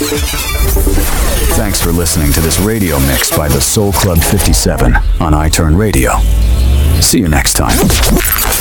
Thanks for listening to this radio mix by the Soul Club 57 on iTurn Radio. See you next time.